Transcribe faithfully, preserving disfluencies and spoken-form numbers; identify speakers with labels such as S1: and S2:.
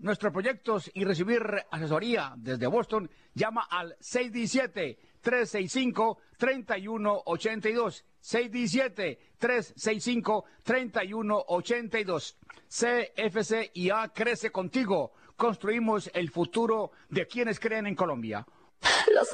S1: nuestros proyectos y recibir asesoría desde Boston, llama al seis uno siete, tres seis cinco, tres uno ocho dos. seis uno siete, tres seis cinco, tres uno ocho dos. C F C y A crece contigo. Construimos el futuro de quienes creen en Colombia.
S2: Los